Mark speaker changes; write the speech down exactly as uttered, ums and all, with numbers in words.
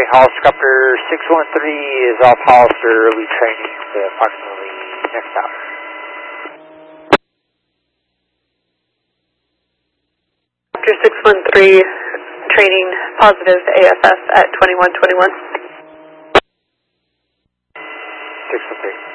Speaker 1: Hollister six one three is off Hollister. We'll be training to approximately next hour.
Speaker 2: six one three, training positive A F S at twenty-one twenty-one.
Speaker 1: six one three.